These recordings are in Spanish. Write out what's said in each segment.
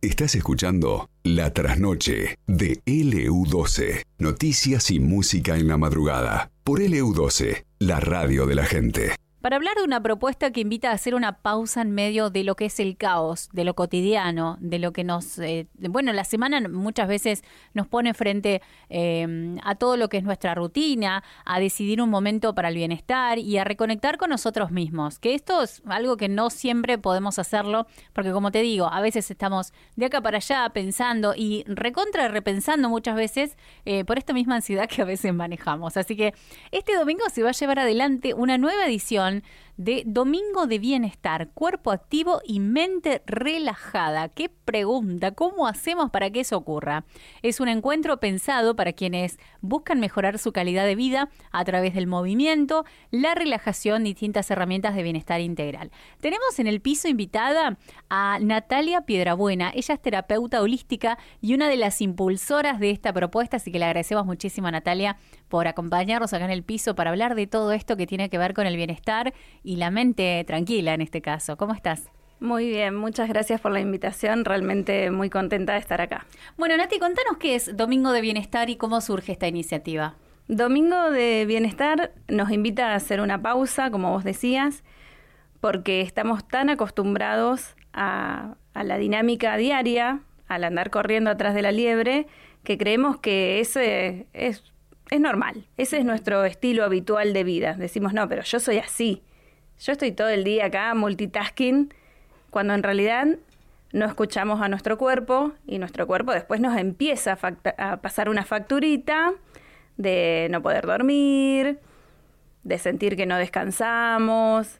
Estás escuchando La Trasnoche de LU12. Noticias y música en la madrugada. Por LU12, la radio de la gente. Para hablar de una propuesta que invita a hacer una pausa en medio de lo que es el caos, de lo cotidiano, de lo que nos... la semana muchas veces nos pone frente a todo lo que es nuestra rutina, a decidir un momento para el bienestar y a reconectar con nosotros mismos. Que esto es algo que no siempre podemos hacerlo, porque como te digo, a veces estamos de acá para allá pensando y repensando muchas veces por esta misma ansiedad que a veces manejamos. Así que este domingo se va a llevar adelante una nueva edición de Domingo de Bienestar, cuerpo activo y mente relajada. ¿Qué pregunta? ¿Cómo hacemos para que eso ocurra? Es un encuentro pensado para quienes buscan mejorar su calidad de vida a través del movimiento, la relajación y distintas herramientas de bienestar integral. Tenemos en el piso invitada a Natalia Piedrabuena. Ella es terapeuta holística y una de las impulsoras de esta propuesta, así que le agradecemos muchísimo a Natalia por acompañarnos acá en el piso para hablar de todo esto que tiene que ver con el bienestar y la mente tranquila en este caso. ¿Cómo estás? Muy bien, muchas gracias por la invitación, realmente muy contenta de estar acá. Bueno, Nati, contanos qué es Domingo de Bienestar y cómo surge esta iniciativa. Domingo de Bienestar nos invita a hacer una pausa, como vos decías, porque estamos tan acostumbrados a la dinámica diaria, al andar corriendo atrás de la liebre, que creemos que ese es normal, ese es nuestro estilo habitual de vida. Decimos, no, pero yo soy así. Yo estoy todo el día acá multitasking, cuando en realidad no escuchamos a nuestro cuerpo y nuestro cuerpo después nos empieza a pasar una facturita de no poder dormir, de sentir que no descansamos.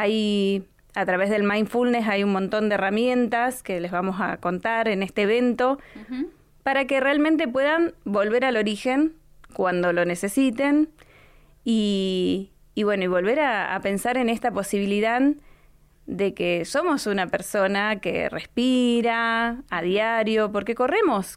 A través del mindfulness hay un montón de herramientas que les vamos a contar en este evento para que realmente puedan volver al origen cuando lo necesiten y volver a pensar en esta posibilidad de que somos una persona que respira a diario, porque corremos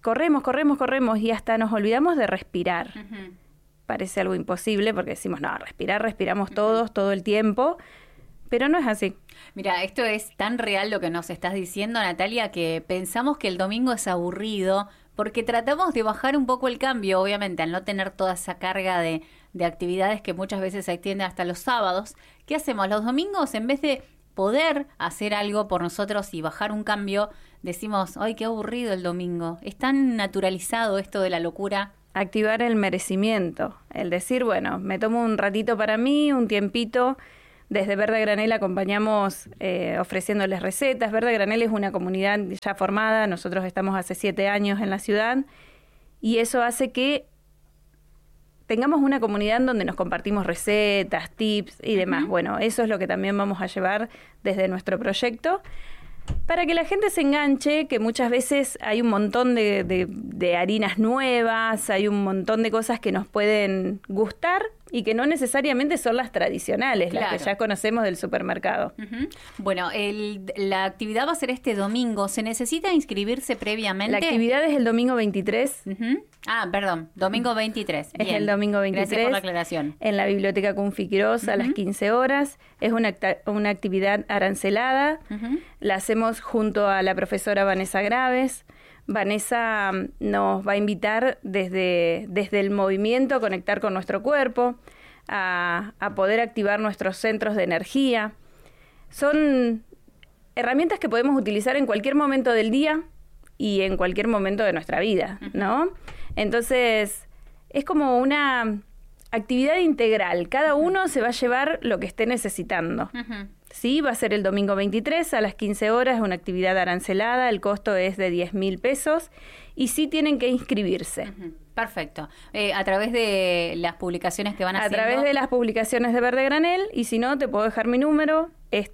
y hasta nos olvidamos de respirar. Parece algo imposible porque decimos, no, respiramos todos, todo el tiempo, pero no es así. Mira, esto es tan real lo que nos estás diciendo, Natalia, que pensamos que el domingo es aburrido porque tratamos de bajar un poco el cambio, obviamente, al no tener toda esa carga de actividades que muchas veces se extiende hasta los sábados. ¿Qué hacemos? Los domingos, en vez de poder hacer algo por nosotros y bajar un cambio, decimos, ¡ay, qué aburrido el domingo! Es tan naturalizado esto de la locura. Activar el merecimiento, el decir, bueno, me tomo un ratito para mí, un tiempito. Desde Verde a Granel acompañamos ofreciéndoles recetas. Verde a Granel es una comunidad ya formada, nosotros estamos hace 7 años en la ciudad y eso hace que tengamos una comunidad donde nos compartimos recetas, tips y demás. Bueno, eso es lo que también vamos a llevar desde nuestro proyecto para que la gente se enganche, que muchas veces hay un montón de harinas nuevas, hay un montón de cosas que nos pueden gustar y que no necesariamente son las tradicionales, claro, las que ya conocemos del supermercado. Bueno, la actividad va a ser este domingo. ¿Se necesita inscribirse previamente? La actividad es el domingo 23. Domingo 23. Es el domingo 23. Gracias por la aclaración. En la Biblioteca Cunfi Quirós a las 15 horas. Es una actividad arancelada. La hacemos junto a la profesora Vanessa Graves. Vanessa nos va a invitar desde el movimiento a conectar con nuestro cuerpo, a poder activar nuestros centros de energía. Son herramientas que podemos utilizar en cualquier momento del día y en cualquier momento de nuestra vida, ¿no? Entonces, es como una actividad integral. Cada uno se va a llevar lo que esté necesitando. Sí, va a ser el domingo 23 a las 15 horas, es una actividad arancelada, el costo es de 10.000 pesos y sí tienen que inscribirse. Perfecto. A través de las publicaciones que van haciendo. A través de las publicaciones de Verde Granel, y si no, te puedo dejar mi número, es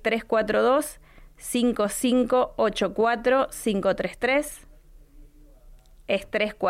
342-5584-533. Es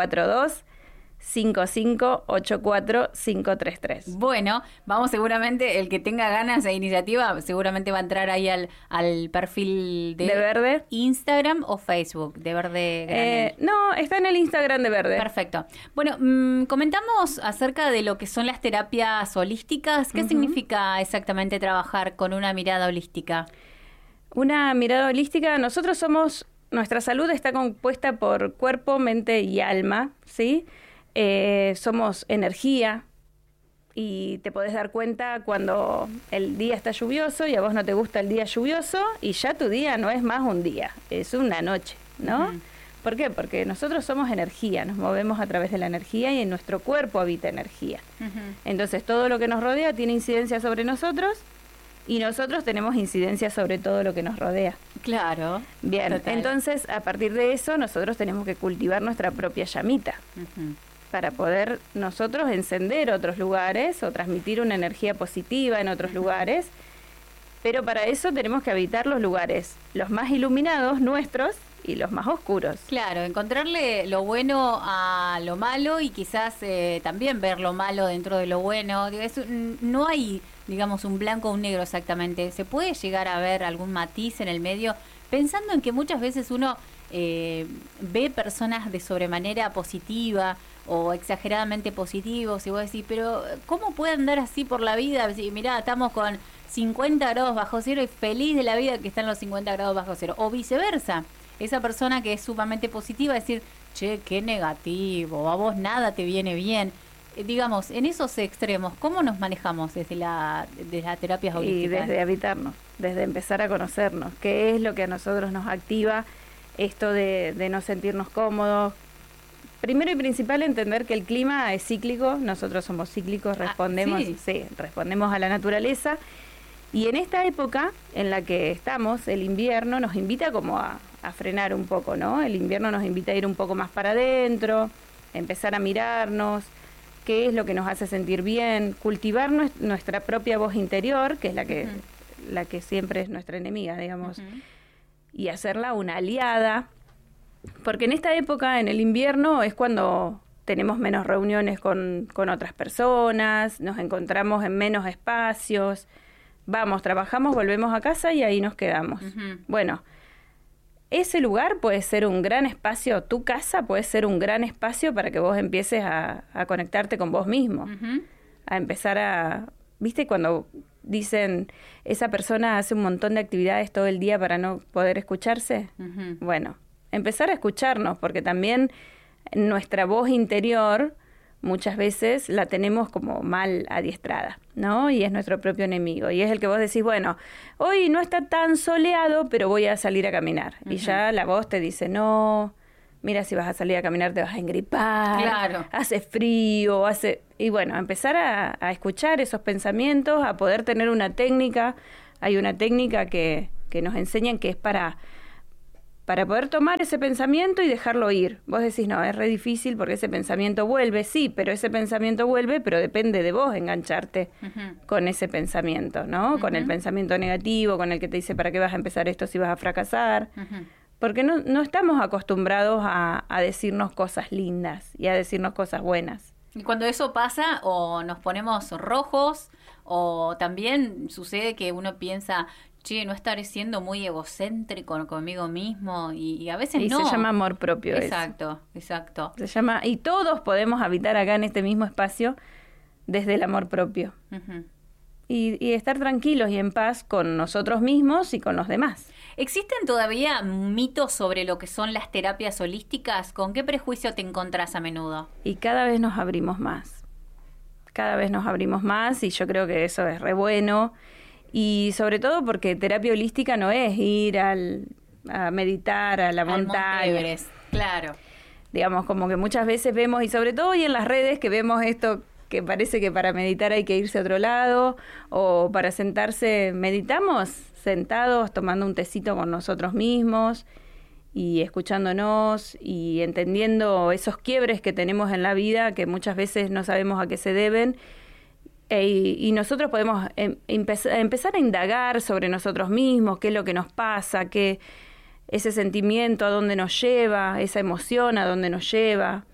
342-5584-533. Bueno, vamos seguramente, el que tenga ganas de iniciativa, seguramente va a entrar ahí al perfil de Verde. Instagram o Facebook de Verde Granel. No, está en el Instagram de Verde. Perfecto. Bueno, comentamos acerca de lo que son las terapias holísticas. ¿Qué significa exactamente trabajar con una mirada holística? Una mirada holística, nosotros somos nuestra salud está compuesta por cuerpo, mente y alma, ¿sí? Somos energía y te podés dar cuenta cuando el día está lluvioso y a vos no te gusta el día lluvioso y ya tu día no es más un día, es una noche, ¿no? Uh-huh. ¿Por qué? Porque nosotros somos energía, nos movemos a través de la energía y en nuestro cuerpo habita energía. Uh-huh. Entonces todo lo que nos rodea tiene incidencia sobre nosotros y nosotros tenemos incidencia sobre todo lo que nos rodea. Claro. Bien, total. Entonces a partir de eso nosotros tenemos que cultivar nuestra propia llamita. Uh-huh. Para poder nosotros encender otros lugares o transmitir una energía positiva en otros lugares, pero para eso tenemos que habitar los lugares, los más iluminados nuestros y los más oscuros. Claro, encontrarle lo bueno a lo malo y quizás también ver lo malo dentro de lo bueno. No hay, digamos, un blanco o un negro exactamente. Se puede llegar a ver algún matiz en el medio, pensando en que muchas veces uno ve personas de sobremanera positiva o exageradamente positivos y vos decís, pero ¿cómo puede andar así por la vida? Si, mirá, estamos con 50 grados bajo cero y feliz de la vida que están los 50 grados bajo cero. O viceversa, esa persona que es sumamente positiva, decir, che, qué negativo, a vos nada te viene bien. Digamos, en esos extremos, ¿cómo nos manejamos desde las terapias holísticas? Y desde habitarnos, desde empezar a conocernos, qué es lo que a nosotros nos activa esto de no sentirnos cómodos. Primero y principal, entender que el clima es cíclico, nosotros somos cíclicos, respondemos, sí, respondemos a la naturaleza. Y en esta época en la que estamos, el invierno nos invita como a frenar un poco, ¿no? El invierno nos invita a ir un poco más para adentro, empezar a mirarnos, qué es lo que nos hace sentir bien, cultivar nuestra propia voz interior, que es la que siempre es nuestra enemiga, digamos, y hacerla una aliada. Porque en esta época, en el invierno, es cuando tenemos menos reuniones con otras personas, nos encontramos en menos espacios, vamos, trabajamos, volvemos a casa y ahí nos quedamos. Uh-huh. Bueno, ese lugar puede ser un gran espacio, tu casa puede ser un gran espacio para que vos empieces a conectarte con vos mismo, a empezar a... ¿Viste cuando dicen, esa persona hace un montón de actividades todo el día para no poder escucharse? Uh-huh. Bueno, empezar a escucharnos, porque también nuestra voz interior muchas veces la tenemos como mal adiestrada, ¿no? Y es nuestro propio enemigo. Y es el que vos decís, bueno, hoy no está tan soleado, pero voy a salir a caminar. Uh-huh. Y ya la voz te dice, no, mira, si vas a salir a caminar te vas a engripar, claro, hace frío, Y bueno, empezar a escuchar esos pensamientos, a poder tener una técnica. Hay una técnica que nos enseñan que es para poder tomar ese pensamiento y dejarlo ir. Vos decís, no, es re difícil porque ese pensamiento vuelve. Sí, pero ese pensamiento vuelve, pero depende de vos engancharte con ese pensamiento, ¿no? Con el pensamiento negativo, con el que te dice, ¿para qué vas a empezar esto si vas a fracasar? Porque no estamos acostumbrados a decirnos cosas lindas y a decirnos cosas buenas. Y cuando eso pasa, o nos ponemos rojos, o también sucede que uno piensa, che, no estaré siendo muy egocéntrico conmigo mismo, y a veces no. Y se llama amor propio. Exacto, exacto. Se llama, y todos podemos habitar acá en este mismo espacio desde el amor propio. Uh-huh. Y estar tranquilos y en paz con nosotros mismos y con los demás. ¿Existen todavía mitos sobre lo que son las terapias holísticas? ¿Con qué prejuicio te encontrás a menudo? Y cada vez nos abrimos más. Cada vez nos abrimos más y yo creo que eso es re bueno. Y sobre todo porque terapia holística no es ir a meditar a la montaña. Monte Everest, claro. Digamos, como que muchas veces vemos, y sobre todo hoy en las redes que vemos esto, que parece que para meditar hay que irse a otro lado, o para sentarse, meditamos sentados tomando un tecito con nosotros mismos y escuchándonos y entendiendo esos quiebres que tenemos en la vida que muchas veces no sabemos a qué se deben, y nosotros podemos empezar a indagar sobre nosotros mismos, qué es lo que nos pasa, qué ese sentimiento a dónde nos lleva, esa emoción a dónde nos lleva,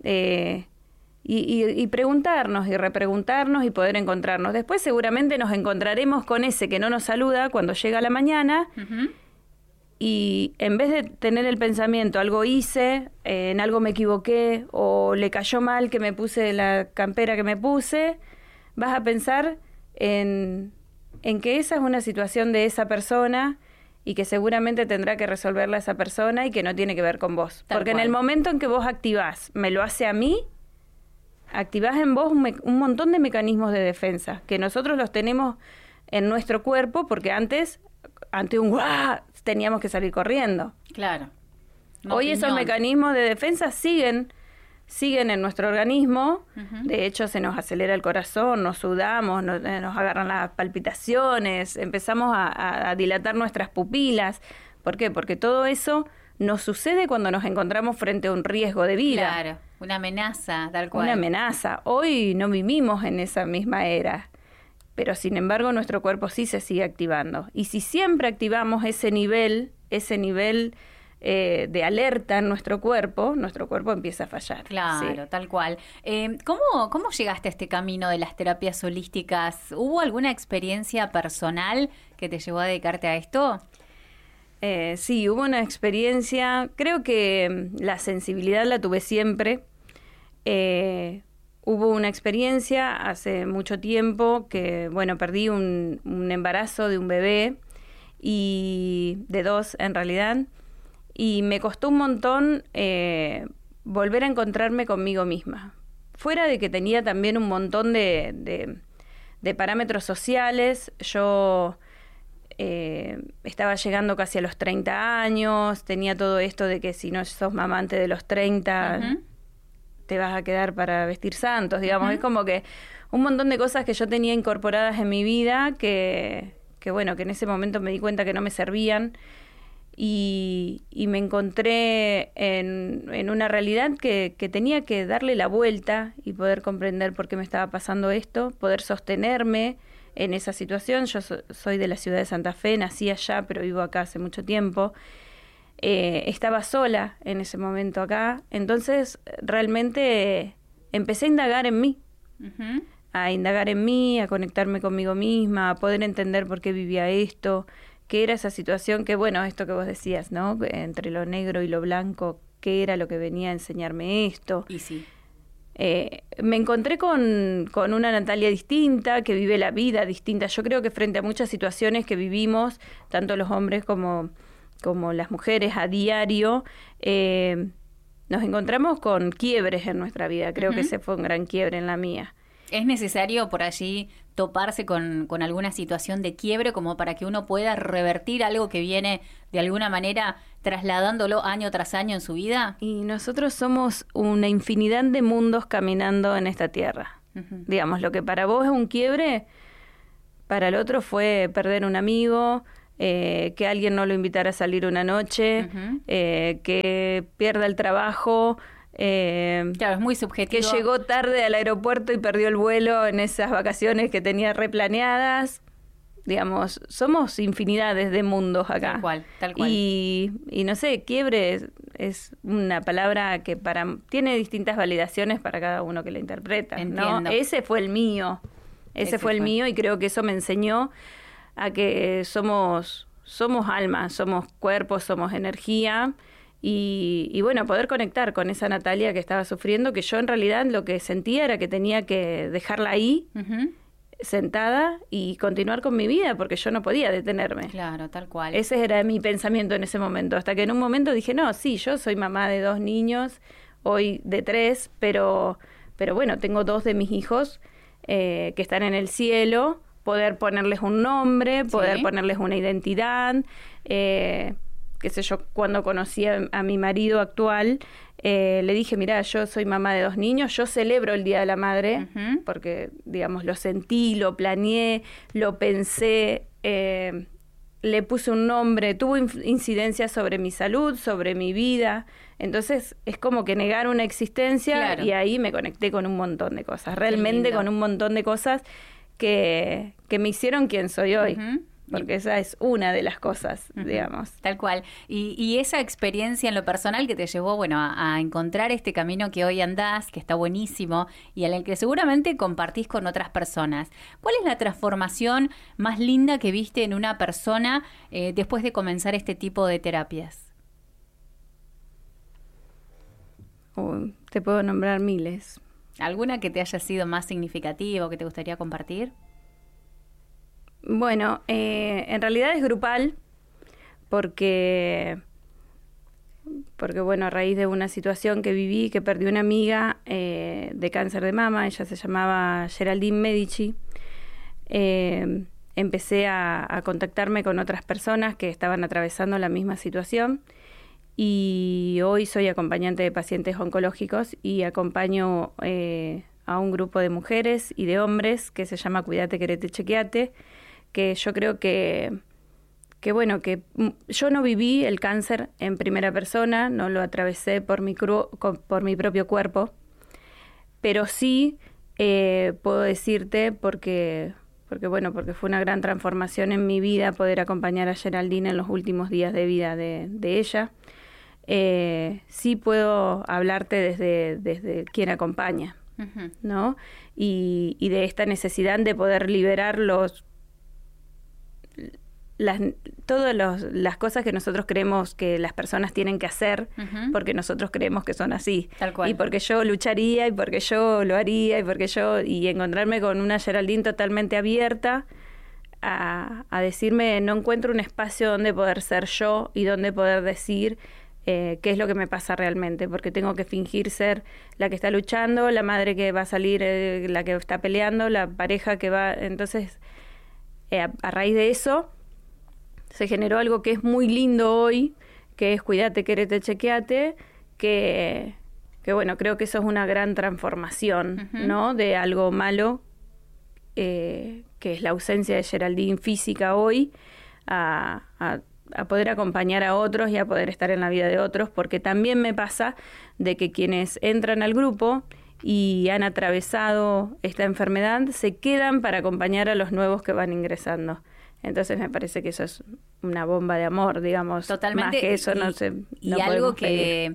y preguntarnos y repreguntarnos y poder encontrarnos. Después seguramente nos encontraremos con ese que no nos saluda cuando llega la mañana, y en vez de tener el pensamiento, algo hice, en algo me equivoqué, o le cayó mal que me puse la campera que me puse, vas a pensar en que esa es una situación de esa persona y que seguramente tendrá que resolverla esa persona y que no tiene que ver con vos. Porque en el momento en que vos activás, me lo hace a mí, activás en vos un montón de mecanismos de defensa, que nosotros los tenemos en nuestro cuerpo, porque antes, ante un ¡guau!, teníamos que salir corriendo. Claro. Hoy esos mecanismos de defensa siguen en nuestro organismo. De hecho, se nos acelera el corazón, nos sudamos, nos agarran las palpitaciones, empezamos a dilatar nuestras pupilas. ¿Por qué? Porque todo eso nos sucede cuando nos encontramos frente a un riesgo de vida. Claro, una amenaza, tal cual. Una amenaza. Hoy no vivimos en esa misma era, pero sin embargo nuestro cuerpo sí se sigue activando. Y si siempre activamos ese nivel de alerta en nuestro cuerpo empieza a fallar. Claro, sí. Tal cual. ¿Cómo llegaste a este camino de las terapias holísticas? ¿Hubo alguna experiencia personal que te llevó a dedicarte a esto? Sí, hubo una experiencia. Creo que la sensibilidad la tuve siempre. Hubo una experiencia hace mucho tiempo que, perdí un embarazo de un bebé, y de 2 en realidad. Y me costó un montón volver a encontrarme conmigo misma. Fuera de que tenía también un montón de parámetros sociales, yo estaba llegando casi a los 30 años, tenía todo esto de que si no sos mamá antes de los 30, te vas a quedar para vestir santos, digamos. Es como que un montón de cosas que yo tenía incorporadas en mi vida que en ese momento me di cuenta que no me servían. Y me encontré en una realidad que tenía que darle la vuelta y poder comprender por qué me estaba pasando esto, poder sostenerme en esa situación. Yo soy de la ciudad de Santa Fe, nací allá, pero vivo acá hace mucho tiempo. Estaba sola en ese momento acá, entonces realmente empecé a indagar en mí, a conectarme conmigo misma, a poder entender por qué vivía esto, qué era esa situación, que esto que vos decías, ¿no? Entre lo negro y lo blanco, qué era lo que venía a enseñarme esto. Y sí. Me encontré con una Natalia distinta, que vive la vida distinta. Yo creo que frente a muchas situaciones que vivimos, tanto los hombres como las mujeres a diario, nos encontramos con quiebres en nuestra vida. Creo que ese fue un gran quiebre en la mía. ¿Es necesario por allí toparse con alguna situación de quiebre como para que uno pueda revertir algo que viene de alguna manera trasladándolo año tras año en su vida? Y nosotros somos una infinidad de mundos caminando en esta tierra. Digamos, lo que para vos es un quiebre, para el otro fue perder un amigo, que alguien no lo invitara a salir una noche, que pierda el trabajo. Claro, es muy subjetivo. Que llegó tarde al aeropuerto y perdió el vuelo en esas vacaciones que tenía replaneadas. Digamos, somos infinidades de mundos acá. Tal cual. Y no sé, quiebre es una palabra que tiene distintas validaciones para cada uno que la interpreta. Entiendo. ¿No? Ese fue el mío. Ese fue el mío, y creo que eso me enseñó a que somos almas, somos cuerpos, somos energía. Y poder conectar con esa Natalia que estaba sufriendo, que yo en realidad lo que sentía era que tenía que dejarla ahí, sentada, y continuar con mi vida, porque yo no podía detenerme. Claro, tal cual. Ese era mi pensamiento en ese momento, hasta que en un momento dije, no, sí, yo soy mamá de 2 niños, hoy de 3, pero tengo 2 de mis hijos que están en el cielo, poder ponerles un nombre, poder ponerles una identidad, qué sé yo. Cuando conocí a mi marido actual, le dije, mirá, yo soy mamá de 2 niños, yo celebro el Día de la Madre, porque, digamos, lo sentí, lo planeé, lo pensé, le puse un nombre, tuvo incidencia sobre mi salud, sobre mi vida. Entonces es como que negar una existencia, claro. Y ahí me conecté con un montón de cosas, realmente con un montón de cosas que me hicieron quien soy hoy. Porque esa es una de las cosas, digamos. Tal cual. Y esa experiencia en lo personal que te llevó, a encontrar este camino que hoy andás, que está buenísimo, y en el que seguramente compartís con otras personas. ¿Cuál es la transformación más linda que viste en una persona después de comenzar este tipo de terapias? Te puedo nombrar miles. ¿Alguna que te haya sido más significativa o que te gustaría compartir? Bueno, en realidad es grupal, porque bueno, a raíz de una situación que viví, que perdí una amiga de cáncer de mama, ella se llamaba Geraldine Medici, empecé a contactarme con otras personas que estaban atravesando la misma situación, y hoy soy acompañante de pacientes oncológicos y acompaño a un grupo de mujeres y de hombres que se llama Cuídate, Querete, Chequeate, que yo creo que bueno, que yo no viví el cáncer en primera persona, no lo atravesé por mi propio cuerpo, pero sí puedo decirte porque fue una gran transformación en mi vida poder acompañar a Geraldine en los últimos días de vida de ella. Sí puedo hablarte desde quien acompaña, ¿no? Y de esta necesidad de poder liberar todas las cosas que nosotros creemos que las personas tienen que hacer, porque nosotros creemos que son así. Tal cual. Y porque yo lucharía, y porque yo lo haría, y encontrarme con una Geraldine totalmente abierta a decirme, no encuentro un espacio donde poder ser yo y donde poder decir qué es lo que me pasa realmente, porque tengo que fingir ser la que está luchando, la madre que va a salir, la que está peleando, la pareja que va... Entonces, a raíz de eso, se generó algo que es muy lindo hoy, que es Cuídate, Querete, Chequeate, que bueno, creo que eso es una gran transformación, ¿no? De algo malo, que es la ausencia de Geraldine física hoy, a poder acompañar a otros y a poder estar en la vida de otros, porque también me pasa de que quienes entran al grupo y han atravesado esta enfermedad se quedan para acompañar a los nuevos que van ingresando. Entonces me parece que eso es una bomba de amor, digamos. Totalmente. Más que eso y algo que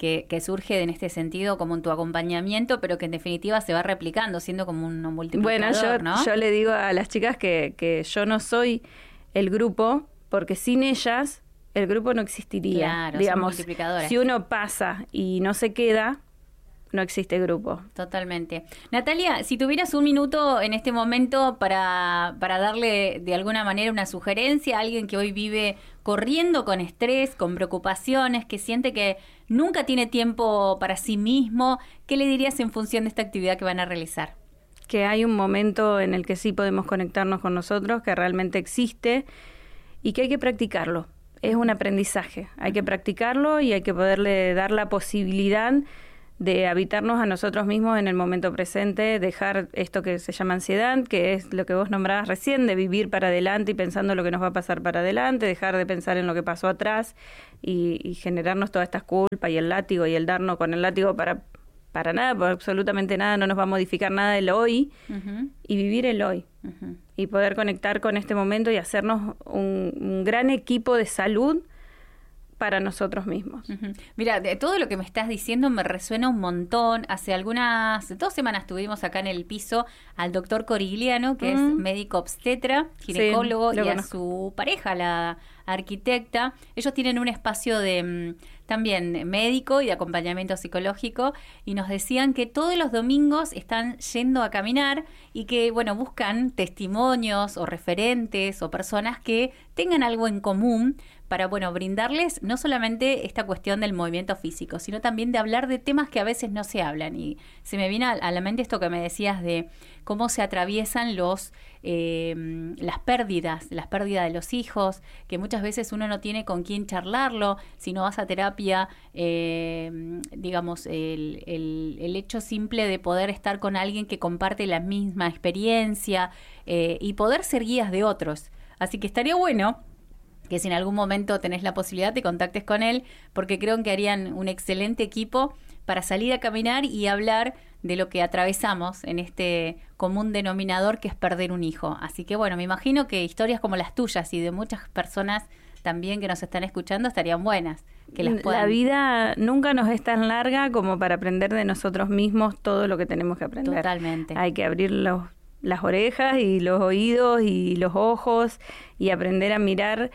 surge en este sentido como en tu acompañamiento, pero que en definitiva se va replicando, siendo como un multiplicador, bueno, ¿no? yo le digo a las chicas que yo no soy el grupo, porque sin ellas el grupo no existiría. Claro, digamos, son multiplicadoras. Si uno pasa y no se queda, no existe grupo. Totalmente. Natalia, si tuvieras un minuto en este momento para darle de alguna manera una sugerencia a alguien que hoy vive corriendo con estrés, con preocupaciones, que siente que nunca tiene tiempo para sí mismo, ¿qué le dirías en función de esta actividad que van a realizar? Que hay un momento en el que sí podemos conectarnos con nosotros, que realmente existe y que hay que practicarlo. Es un aprendizaje. Hay que practicarlo y hay que poderle dar la posibilidad de habitarnos a nosotros mismos en el momento presente, dejar esto que se llama ansiedad, que es lo que vos nombrabas recién, de vivir para adelante y pensando lo que nos va a pasar para adelante, dejar de pensar en lo que pasó atrás y generarnos todas estas culpas y el látigo y el darnos con el látigo para nada, porque absolutamente nada, no nos va a modificar nada del hoy, y vivir el hoy, y poder conectar con este momento y hacernos un gran equipo de salud para nosotros mismos. Mira, de todo lo que me estás diciendo me resuena un montón. Hace algunas 2 semanas tuvimos acá en el piso al doctor Corigliano, que es médico obstetra, ginecólogo, sí, y conozco. a su pareja, la arquitecta. Ellos tienen un espacio de también médico y de acompañamiento psicológico, y nos decían que todos los domingos están yendo a caminar y que, bueno, buscan testimonios o referentes o personas que tengan algo en común para, bueno, brindarles no solamente esta cuestión del movimiento físico, sino también de hablar de temas que a veces no se hablan. Y se me viene a la mente esto que me decías de cómo se atraviesan las pérdidas de los hijos, que muchas veces uno no tiene con quién charlarlo. Si no vas a terapia, digamos, el hecho simple de poder estar con alguien que comparte la misma experiencia y poder ser guías de otros. Así que estaría bueno que si en algún momento tenés la posibilidad te contactes con él, porque creo que harían un excelente equipo para salir a caminar y hablar de lo que atravesamos en este común denominador que es perder un hijo. Así que bueno, me imagino que historias como las tuyas y de muchas personas también que nos están escuchando estarían buenas. Que las puedan... La vida nunca nos es tan larga como para aprender de nosotros mismos todo lo que tenemos que aprender. Totalmente. Hay que abrir las orejas y los oídos y los ojos y aprender a mirar.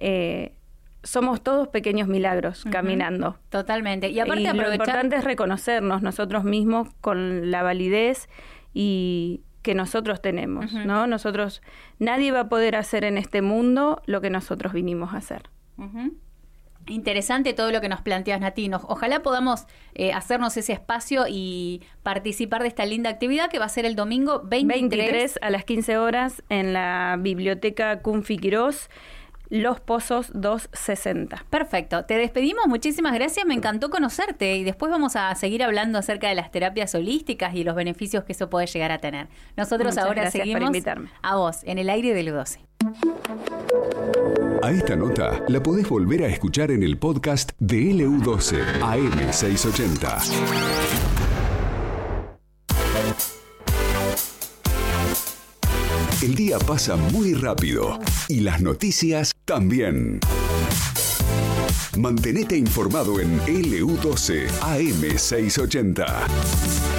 Somos todos pequeños milagros caminando. Totalmente. Y aparte lo importante es reconocernos nosotros mismos con la validez y que nosotros tenemos, ¿no? Nadie va a poder hacer en este mundo lo que nosotros vinimos a hacer. Interesante todo lo que nos planteas, Nati. Ojalá podamos hacernos ese espacio y participar de esta linda actividad que va a ser el domingo 23 a las 15 horas en la Biblioteca Cunfi Quirós, Los Pozos 260. Perfecto. Te despedimos. Muchísimas gracias. Me encantó conocerte y después vamos a seguir hablando acerca de las terapias holísticas y los beneficios que eso puede llegar a tener. Nosotros Muchas ahora gracias seguimos por invitarme. a vos en el aire de LU12. A esta nota la podés volver a escuchar en el podcast de LU12 AM680. El día pasa muy rápido y las noticias también. Mantenete informado en LU12 AM680.